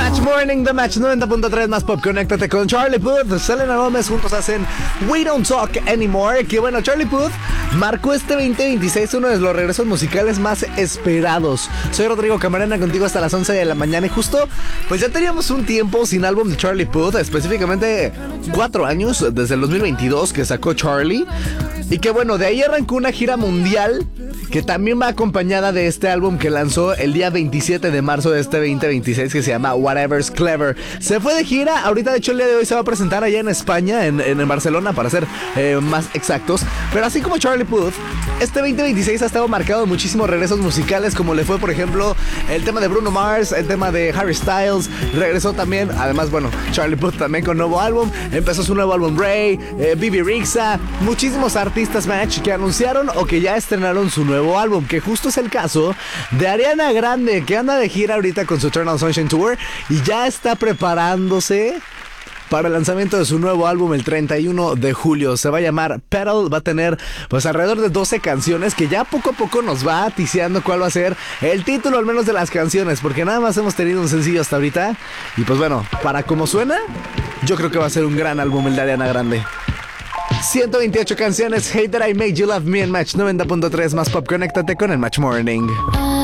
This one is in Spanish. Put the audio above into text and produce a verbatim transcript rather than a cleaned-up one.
Match Morning, The Match noventa punto tres más pop. Conéctate con Charlie Puth. Selena Gómez juntos hacen We Don't Talk Anymore. Que bueno, Charlie Puth marcó este veinte veintiséis uno de los regresos musicales más esperados. Soy Rodrigo Camarena, contigo hasta las once de la mañana. Y justo, pues ya teníamos un tiempo sin álbum de Charlie Puth, específicamente cuatro años, desde el dos mil veintidós que sacó Charlie. Y que bueno, de ahí arrancó una gira mundial que también va acompañada de este álbum que lanzó el día veintisiete de marzo de este veinte veintiséis, que se llama Whatever's Clever. Se fue de gira, ahorita de hecho el día de hoy se va a presentar allá en España, en, en Barcelona para ser eh, más exactos. Pero así como Charlie Puth, este veinte veintiséis ha estado marcado de muchísimos regresos musicales, como le fue por ejemplo el tema de Bruno Mars, el tema de Harry Styles. Regresó también, además bueno, Charlie Puth también con nuevo álbum. Empezó su nuevo álbum Ray, eh, Bibi Rexha, muchísimos artistas match que anunciaron o que ya estrenaron su nuevo álbum, que justo es el caso de Ariana Grande, que anda de gira ahorita con su Eternal Sunshine Tour y ya está preparándose para el lanzamiento de su nuevo álbum el treinta y uno de julio. Se va a llamar Petal, va a tener pues alrededor de doce canciones, que ya poco a poco nos va ticiando cuál va a ser el título al menos de las canciones, porque nada más hemos tenido un sencillo hasta ahorita. Y pues bueno, para como suena, yo creo que va a ser un gran álbum el de Ariana Grande. ciento veintiocho canciones, Hate That I Made You Love Me en Match noventa punto tres más pop. Conéctate con el Match Morning.